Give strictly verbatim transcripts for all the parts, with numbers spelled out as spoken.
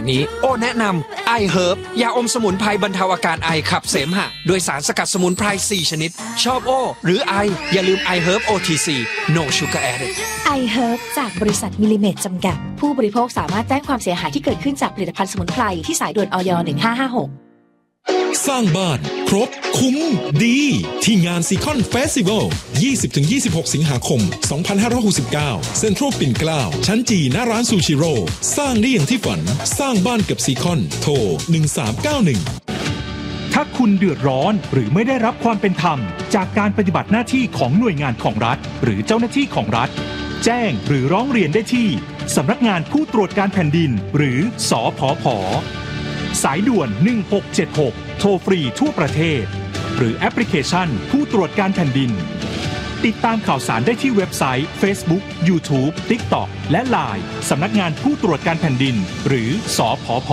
นี้โอ้แนะนำไอเฮิร์บยาอมสมุนไพรบรรเทาอาการไอขับเสมหะโดยสารสกัดสมุนไพรสี่ชนิดชอบโอหรือไออย่าลืมไอเฮิร์บ โอ ที ซี No Sugar Added ไอเฮิร์บจากบริษัทมิลลิเมตรจำกัดผู้บริโภคสามารถแจ้งความเสียหายที่เกิดขึ้นจากผลิตภัณฑ์สมุนไพรที่สายด่วนอยหนึ่งห้าห้าหกสร้างบ้านครบคุ้มดีที่งานซีคอนเฟสติวัล ยี่สิบถึงยี่สิบหก สิงหาคม สองพันห้าร้อยหกสิบเก้า เซ็นทรัลปิ่นเกล้าชั้นจีหน้าร้านซูชิโร่สร้างได้อย่างที่ฝันสร้างบ้านกับซีคอนโทรหนึ่งสามเก้าหนึ่งถ้าคุณเดือดร้อนหรือไม่ได้รับความเป็นธรรมจากการปฏิบัติหน้าที่ของหน่วยงานของรัฐหรือเจ้าหน้าที่ของรัฐแจ้งหรือร้องเรียนได้ที่สำนักงานผู้ตรวจการแผ่นดินหรือสผผ.สายด่วนหนึ่งหกเจ็ดหกโทรฟรีทั่วประเทศหรือแอปพลิเคชันผู้ตรวจการแผ่นดินติดตามข่าวสารได้ที่เว็บไซต์ Facebook YouTube TikTok และ ไลน์ สำนักงานผู้ตรวจการแผ่นดินหรือสผผ.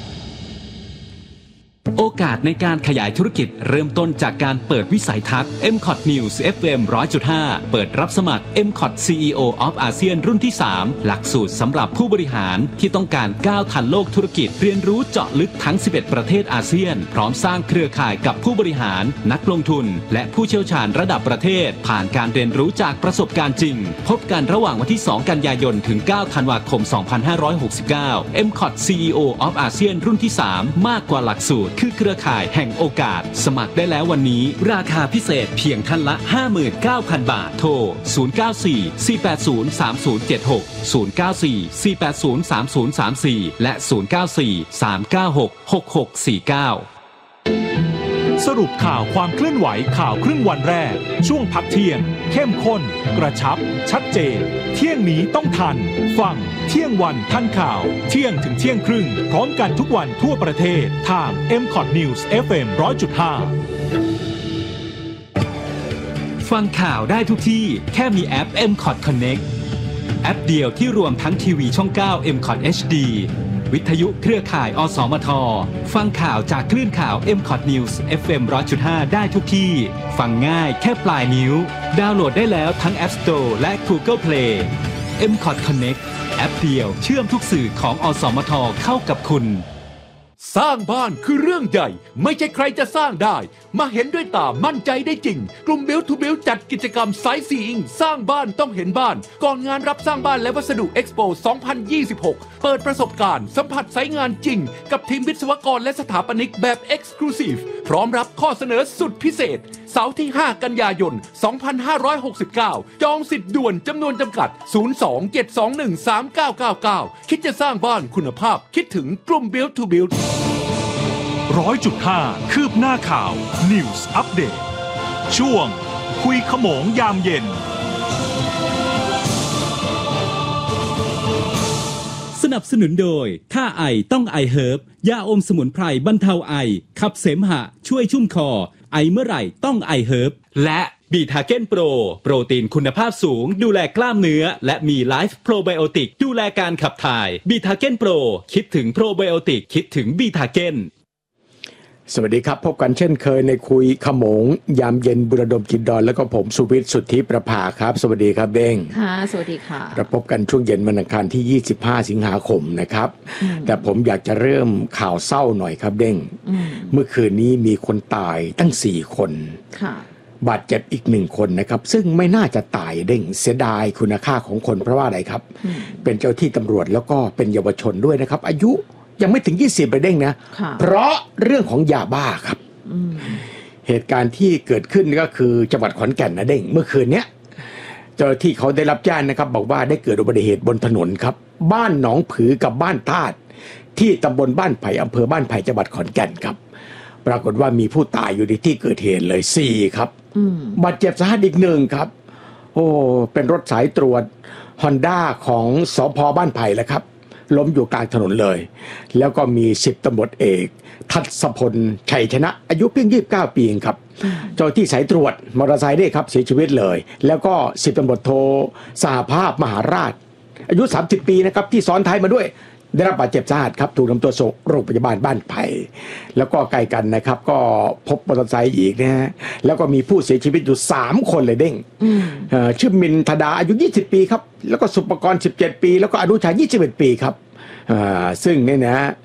โอกาสในการขยายธุรกิจเริ่มต้นจากการเปิดวิสัยทัศน์ เอ็ม คอท News เอฟ เอ็ม หนึ่งร้อยจุดห้า เปิดรับสมัคร เอ็ม คอท ซี อี โอ of อาเซียนรุ่นที่ สาม หลักสูตรสำหรับผู้บริหารที่ต้องการก้าวทันโลกธุรกิจเรียนรู้เจาะลึกทั้ง สิบเอ็ด ประเทศอาเซียนพร้อมสร้างเครือข่ายกับผู้บริหารนักลงทุนและผู้เชี่ยวชาญระดับประเทศผ่านการเรียนรู้จากประสบการณ์จริงพบกันระหว่างวันที่ สอง กันยายนถึง เก้า ธันวาคม สองพันห้าร้อยหกสิบเก้า เอ็ม คอท ซี อี โอ of อาเซียนรุ่นที่ สาม มากกว่าหลักสูตรคือเครือข่ายแห่งโอกาสสมัครได้แล้ววันนี้ราคาพิเศษเพียงท่านละ ห้าหมื่นเก้าพัน บาทโทรศูนย์ เก้า สี่ สี่ แปด ศูนย์ สาม ศูนย์ เจ็ด หก ศูนย์ เก้า สี่ สี่ แปด ศูนย์ สาม ศูนย์ สาม สี่และศูนย์ เก้า สี่ สาม เก้า หก หก หก สี่ เก้าสรุปข่าวความเคลื่อนไหวข่าวครึ่งวันแรกช่วงพักเที่ยงเข้มข้นกระชับชัดเจนเที่ยงนี้ต้องทันฟังเที่ยงวันทันข่าวเที่ยงถึงเที่ยงครึ่งพร้อมกันทุกวันทั่วประเทศทาง เอ็ม คอท News เอฟ เอ็ม หนึ่งร้อยจุดห้าฟังข่าวได้ทุกที่แค่มีแอป เอ็ม คอท Connect แอปเดียวที่รวมทั้งทีวีช่อง เก้า เอ็ม คอท เอช ดี วิทยุเครือข่ายอสมทฟังข่าวจากคลื่นข่าว เอ็ม คอท News เอฟ เอ็ม หนึ่งร้อยจุดห้า ได้ทุกที่ฟังง่ายแค่ปลายนิ้วดาวน์โหลดได้แล้วทั้ง App Store และ Google Play เอ็ม คอท Connect แอปเดียวเชื่อมทุกสื่อของอสมทเข้ากับคุณสร้างบ้านคือเรื่องใหญ่ไม่ใช่ใครจะสร้างได้มาเห็นด้วยตามั่นใจได้จริงกลุ่ม Build to Build จัดกิจกรรม Sight Seeing สร้างบ้านต้องเห็นบ้านก่อนงานรับสร้างบ้านและวัสดุ Expo สองพันยี่สิบหกเปิดประสบการณ์สัมผัสไซต์งานจริงกับทีมวิศวกรและสถาปนิกแบบ Exclusive พร้อมรับข้อเสนอสุดพิเศษเสาร์ที่ ห้า กันยายน สองพันห้าร้อยหกสิบเก้าจองสิทธิ์ด่วนจำนวนจำกัด ศูนย์ สอง เจ็ด สอง หนึ่ง สาม เก้า เก้า เก้า คิดจะสร้างบ้านคุณภาพคิดถึงกลุ่ม Build to Build ร้อยจุดห้า คืบหน้าข่าว News Update ช่วงคุยขโมงยามเย็นสนับสนุนโดยถ้าไอต้องไอเฮิร์บยาอมสมุนไพรบรรเทาไอขับเสมหะช่วยชุ่มคอไอเมื่อไหร่ต้องไอเฮิร์บและบีทาเก้นโปรโปรตีนคุณภาพสูงดูแลกล้ามเนื้อและมีไลฟ์โปรไบโอติกดูแลการขับถ่ายบีทาเก้นโปรคิดถึงโปรไบโอติกคิดถึงบีทาเก้นสวัสดีครับพบกันเช่นเคยในคุยขโมงยามเย็นบุรดมกินดอนแล้วก็ผมสุวิทย์สุทธิประภาครับสวัสดีครับเด้งค่ะสวัสดีค่ะเราพบกันช่วงเย็นวันอังคารที่ยี่สิบห้าสิงหาคมนะครับแต่ผมอยากจะเริ่มข่าวเศร้าหน่อยครับเด้งเมื่อคืนนี้มีคนตายตั้งสี่คนค่ะบาดเจ็บอีกหนึ่งคนนะครับซึ่งไม่น่าจะตายเด้งเสียดายคุณค่าของคนเพราะว่าอะไรครับเป็นเจ้าที่ตำรวจแล้วก็เป็นเยาวชนด้วยนะครับอายุยังไม่ถึงยี่สิบไปเด้งนะเพราะเรื่องของยาบ้าครับเหตุการณ์ที่เกิดขึ้นก็คือจังหวัดขอนแก่นนะเด้งเมื่อคืนเนี้ยเจ้าที่เขาได้รับแจ้งนะครับบอกว่าได้เกิดอุบัติเหตุบนถนนครับบ้านหนองผือกับบ้านธาตุที่ตำบลบ้านไผ่อำเภอบ้านไผ่จังหวัดขอนแก่นครับปรากฏว่ามีผู้ตายอยู่ในที่เกิดเหตุเลยสี่ครับบาดเจ็บสาหัสอีกหนึ่งครับโอ้เป็นรถสายตรวจ Honda ของสภ.บ้านไผ่แหละครับล้มอยู่กลางถนนเลยแล้วก็มีสิบตำรวจเอกทัศพลชัยชนะอายุเพียงยี่สิบเก้าปีเองครับเจ้าที่สายตรวจมอเตอร์ไซค์ได้ครับเสียชีวิตเลยแล้วก็สิบตำรวจโทสหภาพมหาราชอายุสามสิบปีนะครับที่ซ้อนท้ายมาด้วยได้รับบาดเจ็บสาหัสครับถูกนำตัวส่งโรงพยาบาลบ้านไผ่แล้วก็ใกล้กันนะครับก็พบมอเตอร์ไซค์อีกนะฮะแล้วก็มีผู้เสียชีวิตอยู่สามคนเลยเด้งชื่อมินทดาอายุยี่สิบปีครับแล้วก็สุปกรณ์สิบเจ็ดปีแล้วก็อนุชายี่สิบเอ็ดปีครับซึ่งเนี่ยนะ